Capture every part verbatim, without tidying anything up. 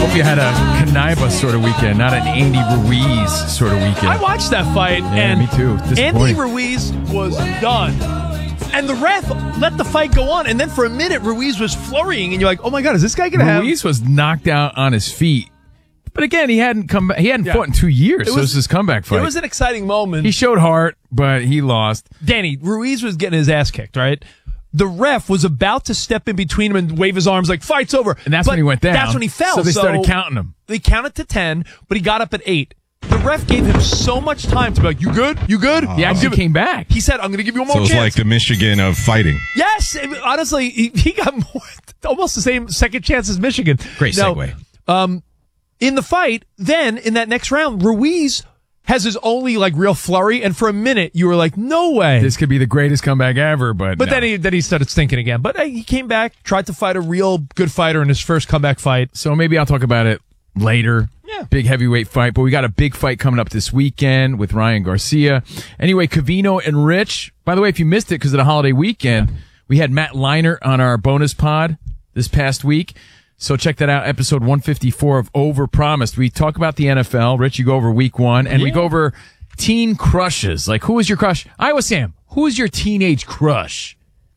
Hope you had a Kanaiba sort of weekend, not an Andy Ruiz sort of weekend. I watched that fight, yeah, and me too. Andy Ruiz was done. And the ref let the fight go on, and then for a minute, Ruiz was flurrying, and you're like, oh my God, is this guy going to have... Ruiz was knocked out on his feet. But again, he hadn't come back. He hadn't yeah. fought in two years, it was, so it was his comeback fight. It was an exciting moment. He showed heart, but he lost. Danny, Ruiz was getting his ass kicked, right? The ref was about to step in between him and wave his arms like, fight's over. And that's but when he went down. That's when he fell. So they so started counting him. They counted to ten, but he got up at eight. The ref gave him so much time to be like, you good? You good? Uh, he actually came back. He said, I'm going to give you one more so it was chance. like the Michigan of fighting. Yes. It, honestly, he, he got more, almost the same second chance as Michigan. Great now, segue. Um, in the fight, then in that next round, Ruiz has his only like real flurry, and for a minute you were like, no way. This could be the greatest comeback ever, but But no. then he then he started stinking again. But uh, he came back, tried to fight a real good fighter in his first comeback fight. So maybe I'll talk about it later. Yeah. Big heavyweight fight, but we got a big fight coming up this weekend with Ryan Garcia. Anyway, Covino and Rich. By the way, if you missed it because of the holiday weekend, yeah. we had Matt Leinart on our bonus pod this past week. So check that out, episode one fifty-four of Overpromised. We talk about the N F L. Rich, you go over week one, and yeah. we go over teen crushes. Like, who was your crush? Iowa Sam, who was your teenage crush?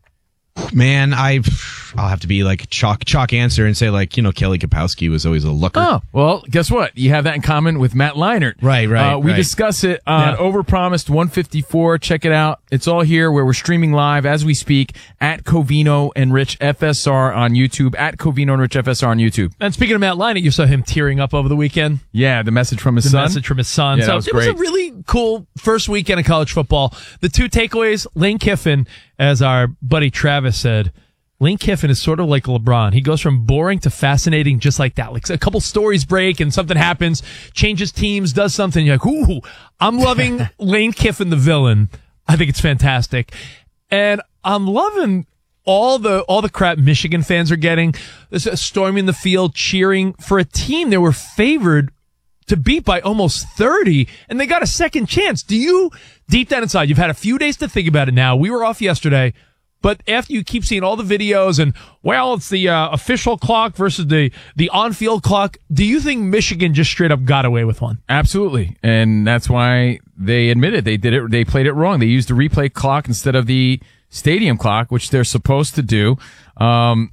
Man, I, I'll have to be like chalk chalk answer and say like, you know, Kelly Kapowski was always a looker. Oh, well, guess what? You have that in common with Matt Leinart. Right, right. Uh, we right. discuss it on yeah. Overpromised one fifty-four. Check it out. It's all here where we're streaming live as we speak at Covino and Rich F S R on YouTube, at Covino and Rich F S R on YouTube. And speaking of Matt Leinart, you saw him tearing up over the weekend. Yeah, the message from his the son. The message from his son. Yeah, so that was it great. was a really cool first weekend of college football. The two takeaways, Lane Kiffin, as our buddy Travis said, Lane Kiffin is sort of like LeBron. He goes from boring to fascinating just like that. Like a couple stories break and something happens, changes teams, does something. You're like, ooh, I'm loving Lane Kiffin, the villain. I think it's fantastic. And I'm loving all the all the crap Michigan fans are getting. There's a storming the field, cheering for a team that were favored to beat by almost thirty, and they got a second chance. Do you, deep down inside, you've had a few days to think about it now. We were off yesterday. But after you keep seeing all the videos and, well, it's the uh, official clock versus the, the on-field clock, do you think Michigan just straight up got away with one? Absolutely. And that's why they admitted they did it. They played it wrong. They used the replay clock instead of the stadium clock, which they're supposed to do. Um,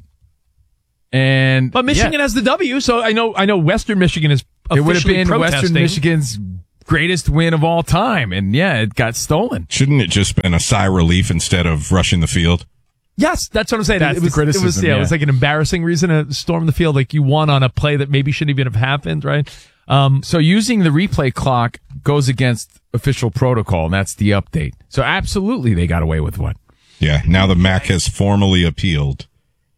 and But Michigan yeah. has the W, so I know I know Western Michigan is officially It would have been protesting. Western Michigan's greatest win of all time, and yeah, it got stolen. Shouldn't it just been a sigh of relief instead of rushing the field? Yes, that's what I'm saying. That's it was, the criticism. It was, yeah, yeah. it was like an embarrassing reason to storm the field, like you won on a play that maybe shouldn't even have happened, right? Um, so using the replay clock goes against official protocol, and that's the update. So absolutely, they got away with one. Yeah, now the M A C has formally appealed.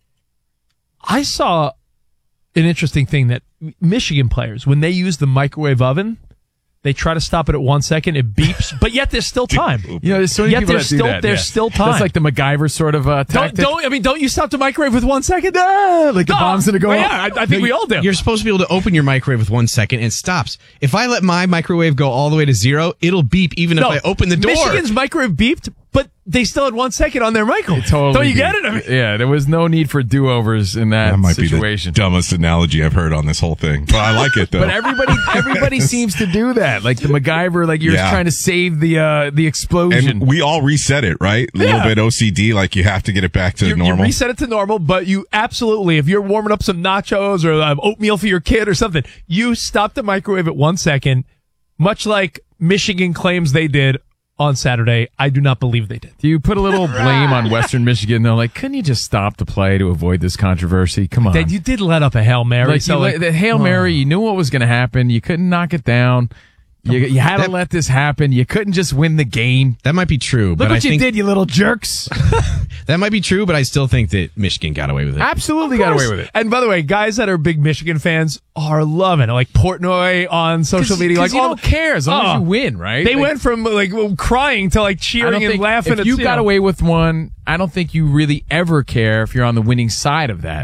I saw an interesting thing that Michigan players, when they use the microwave oven, they try to stop it at one second, it beeps, but yet there's still time. You know, there's so many yet people there's that do still that. there's yeah. still time. That's like the MacGyver sort of uh, don't, tactic. don't I mean don't you stop the microwave with one second? Ah, like the no. bomb's gonna go well, off. Yeah, I, I think no, we all do. You're supposed to be able to open your microwave with one second and it stops. If I let my microwave go all the way to zero, it'll beep even no, if I open the door. Michigan's microwave beeped, but they still had one second on their microwave. Totally don't you did. get it? I mean, yeah, there was no need for do-overs in that, That might situation. be the dumbest analogy I've heard on this whole thing. But I like it, though. But everybody everybody seems to do that. Like the MacGyver, like you're Yeah. just trying to save the uh, the explosion. And we all reset it, right? A Yeah. little bit O C D, like you have to get it back to you, normal. you reset it to normal, but you absolutely, if you're warming up some nachos or uh, oatmeal for your kid or something, you stop the microwave at one second, much like Michigan claims they did on Saturday. I do not believe they did. Do you put a little blame on Western Michigan, though? Like, couldn't you just stop the play to avoid this controversy? Come on. Dad, you did let up a Hail Mary. Like, so you, like, the Hail Mary, you knew what was going to happen. You couldn't knock it down. You, you had to That- let this happen. You couldn't just win the game. That might be true, Look but what I you think did, you little jerks. that might be true, but I still think that Michigan got away with it. Absolutely got away with it. And by the way, guys that are big Michigan fans are loving it. Like Portnoy on social Cause, media. cause Like, you all- don't care as long Oh. as you win, right? They like, went from like crying to like I cheering don't and think laughing. if at, you got know. away with one, I don't think you really ever care if you're on the winning side of that. Yeah.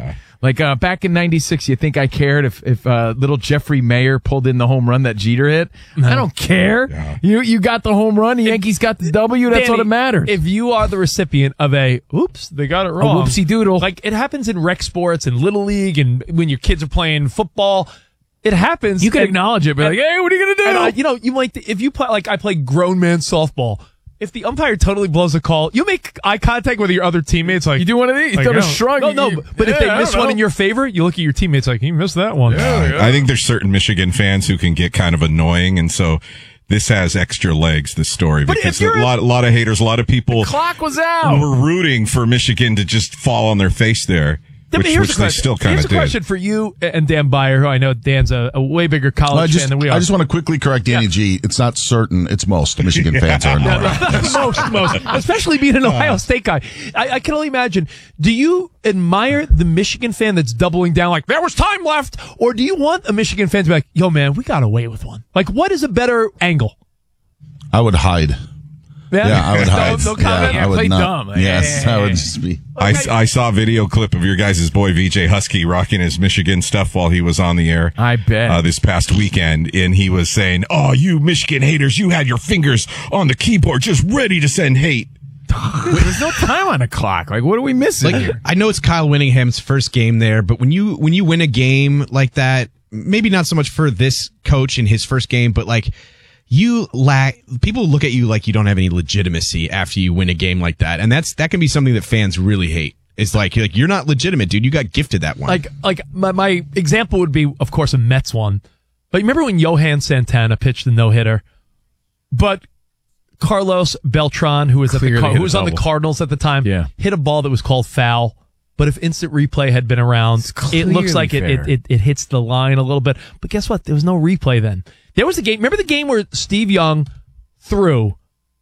Like uh, back in ninety-six, you think I cared if if uh, little Jeffrey Mayer pulled in the home run that Jeter hit? No. I don't care. Yeah. You you got the home run. The Yankees got the W. That's Danny, all that matters. If you are the recipient of a oops, they got it wrong. A whoopsie doodle. Like it happens in rec sports and little league, and when your kids are playing football. It happens. You can and, acknowledge it, but like, hey, what are you gonna do? And, uh, you know, you might if you play like I play grown man softball. If the umpire totally blows a call, you make eye contact with your other teammates. Like you do one of these, you like, throw a shrug. No, no. But yeah, if they miss one in your favor, you look at your teammates like, "You missed that one." Yeah, yeah. I think there's certain Michigan fans who can get kind of annoying, and so this has extra legs. This story but because a lot, a lot of haters, a lot of people. The clock was out. Were rooting for Michigan to just fall on their face there. Which, here's which they still kind of did. Here's a question for you and Dan Byer, who I know Dan's a, a way bigger college well, just, fan than we are. I just want to quickly correct Danny yeah. G. It's not certain. It's most Michigan fans are annoying. most, most. Especially being an Ohio State guy. I, I can only imagine. Do you admire the Michigan fan that's doubling down like, there was time left? Or do you want a Michigan fan to be like, yo, man, we got away with one? Like, what is a better angle? I would hide. Yeah, yeah I would hide. No, no comment. Yeah, yeah, I would play not. dumb. Yes, yeah. I would just be. I, I saw a video clip of your guys' boy V J Husky rocking his Michigan stuff while he was on the air. I bet. Uh, this past weekend, and he was saying, "Oh, you Michigan haters, you had your fingers on the keyboard, just ready to send hate." There's no time on the clock. Like, what are we missing like, here? I know it's Kyle Whittingham's first game there, but when you when you win a game like that, maybe not so much for this coach in his first game, but like. You lack, people look at you like you don't have any legitimacy after you win a game like that. And that's, that can be something that fans really hate. It's like, you're like, you're not legitimate, dude. You got gifted that one. Like, like my, my example would be, of course, a Mets one. But remember when Johan Santana pitched the no-hitter? But Carlos Beltran, who was, at the, who was on the Cardinals at the time, yeah. hit a ball that was called foul. But if instant replay had been around, it looks like it, it, it, it hits the line a little bit. But guess what? There was no replay then. There was a game. Remember the game where Steve Young threw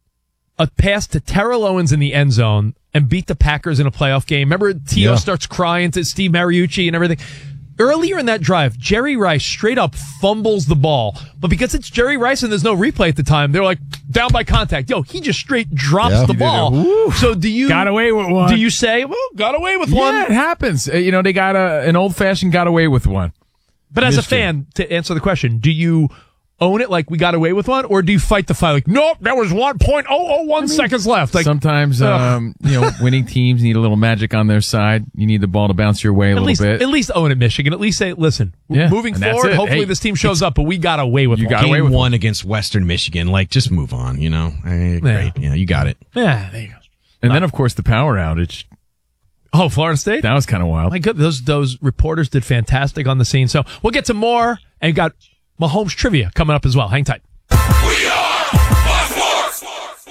a pass to Terrell Owens in the end zone and beat the Packers in a playoff game? Remember T O yeah. starts crying to Steve Mariucci and everything? Earlier in that drive, Jerry Rice straight up fumbles the ball. But because it's Jerry Rice and there's no replay at the time, they're like, down by contact. Yo, he just straight drops yeah, the ball. So do you... Got away with one. Do you say, well, got away with yeah, one? Yeah, it happens. Uh, you know, they got a, an old-fashioned got away with one. But as Mystery. a fan, to answer the question, do you own it like we got away with one, or do you fight the fight like, nope, there was one point oh oh one I mean, seconds left? Like, sometimes, um, you know, winning teams need a little magic on their side. You need the ball to bounce your way a at little least, bit. At least own it, Michigan. At least say, listen, yeah, moving forward, hopefully hey, this team shows up, but we got away with you one. Got Game away with one one against Western Michigan. Like, just move on, you know? Hey, great. Yeah. yeah, you got it. Yeah, there you go. And uh, then, of course, the power outage. Oh, Florida State? That was kind of wild. My God, those, those reporters did fantastic on the scene. So we'll get to more, and you got Mahomes trivia coming up as well. Hang tight. We are Fox Sports.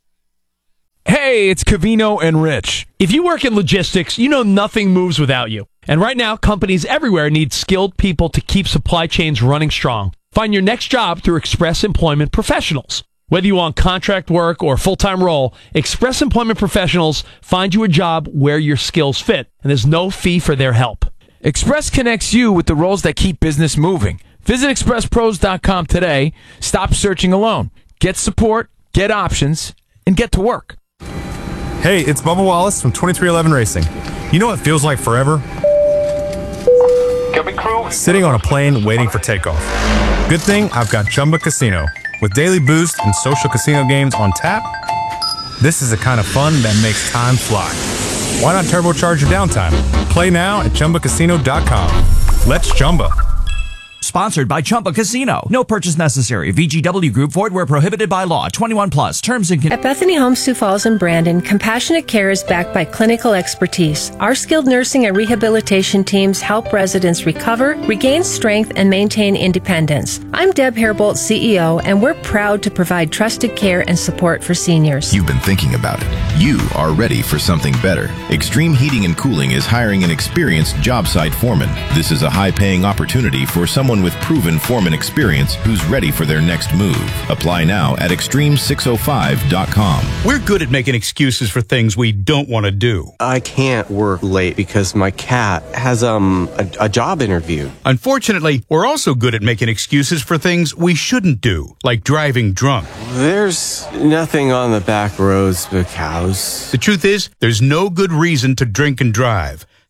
Hey, it's Covino and Rich. If you work in logistics, you know nothing moves without you. And right now, companies everywhere need skilled people to keep supply chains running strong. Find your next job through Express Employment Professionals. Whether you want contract work or full-time role, Express Employment Professionals find you a job where your skills fit, and there's no fee for their help. Express connects you with the roles that keep business moving. Visit express pros dot com today. Stop searching alone. Get support, get options, and get to work. Hey, it's Bubba Wallace from twenty-three eleven Racing. You know what feels like forever? Sitting on a plane waiting for takeoff. Good thing I've got Chumba Casino. With daily boost and social casino games on tap, this is the kind of fun that makes time fly. Why not turbocharge your downtime? Play now at Chumba Casino dot com. Let's Chumba. Sponsored by Chumba Casino. No purchase necessary. V G W Group. Void where prohibited by law. twenty-one plus. Terms and conditions. At Bethany Homes Sioux Falls and Brandon, compassionate care is backed by clinical expertise. Our skilled nursing and rehabilitation teams help residents recover, regain strength, and maintain independence. I'm Deb Hairbolt, C E O, and we're proud to provide trusted care and support for seniors. You've been thinking about it. You are ready for something better. Extreme Heating and Cooling is hiring an experienced job site foreman. This is a high-paying opportunity for someone with proven foreman experience who's ready for their next move. Apply now at extreme six oh five dot com. We're good at making excuses for things we don't want to do. I can't work late because my cat has um a, a job interview. Unfortunately, we're also good at making excuses for things we shouldn't do, like driving drunk. There's nothing on the back roads but cows. The truth is, there's no good reason to drink and drive.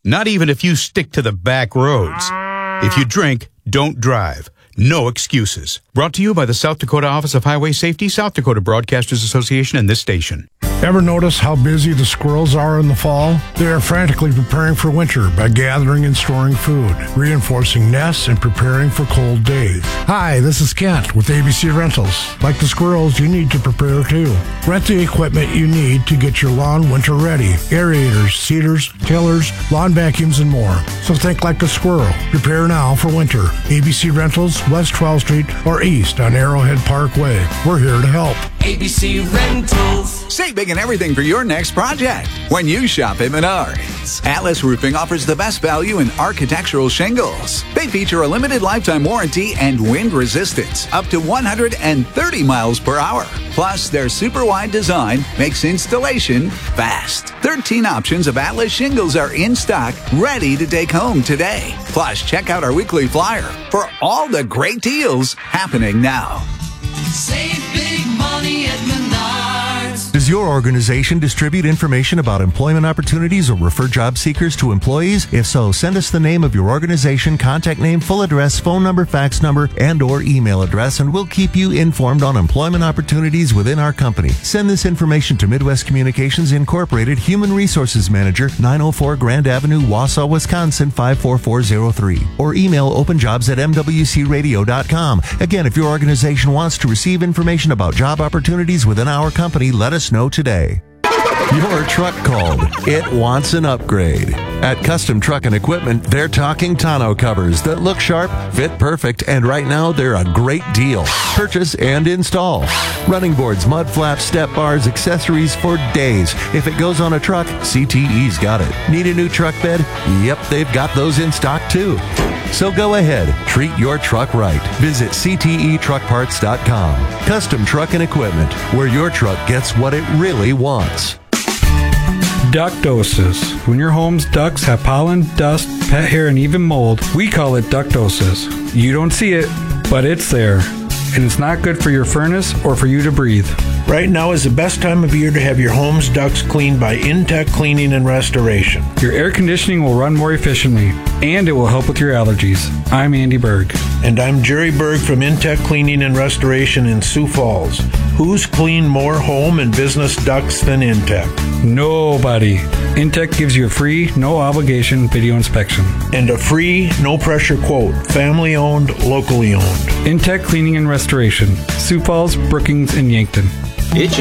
Not even if you stick to the back roads. If you drink, don't drive. No excuses. Brought to you by the South Dakota Office of Highway Safety, South Dakota Broadcasters Association, and this station. Ever notice how busy the squirrels are in the fall? They are frantically preparing for winter by gathering and storing food, reinforcing nests, and preparing for cold days. Hi, this is Kent with A B C Rentals. Like the squirrels, you need to prepare too. Rent the equipment you need to get your lawn winter ready. Aerators, seeders, tillers, lawn vacuums, and more. So think like a squirrel. Prepare now for winter. A B C Rentals, West twelfth Street, or east on Arrowhead Parkway. We're here to help. A B C Rentals. Save big and everything for your next project when you shop at Menards. Atlas Roofing offers the best value in architectural shingles. They feature a limited lifetime warranty and wind resistance up to one hundred thirty miles per hour. Plus, their super wide design makes installation fast. thirteen options of Atlas shingles are in stock, ready to take home today. Plus, check out our weekly flyer for all the great deals happening now. Save big money at Menards. Does your organization distribute information about employment opportunities or refer job seekers to employees? If so, send us the name of your organization, contact name, full address, phone number, fax number, and or email address, and we'll keep you informed on employment opportunities within our company. Send this information to Midwest Communications Incorporated, Human Resources Manager, nine oh four Grand Avenue, Wausau, Wisconsin, five four four zero three. Or email openjobs at m w c radio dot com. Again, if your organization wants to receive information about job opportunities within our company, let us know today. Your truck called. It wants an upgrade. At Custom Truck and Equipment, they're talking tonneau covers that look sharp, fit perfect, and right now they're a great deal. Purchase and install. Running boards, mud flaps, step bars, accessories for days. If it goes on a truck, C T E's got it. Need a new truck bed? Yep, they've got those in stock too. So go ahead, treat your truck right. Visit c t e truck parts dot com. Custom Truck and Equipment, where your truck gets what it really wants. Ductosis. When your home's ducts have pollen, dust, pet hair, and even mold, we call it ductosis. You don't see it, but it's there. And it's not good for your furnace or for you to breathe. Right now is the best time of year to have your home's ducts cleaned by Intech Cleaning and Restoration. Your air conditioning will run more efficiently, and it will help with your allergies. I'm Andy Berg. And I'm Jerry Berg from Intech Cleaning and Restoration in Sioux Falls. Who's cleaned more home and business ducts than Intech? Nobody. Intech gives you a free, no obligation video inspection. And a free, no pressure quote. Family owned, locally owned. Intech Cleaning and Restoration. Sioux Falls, Brookings, and Yankton. It's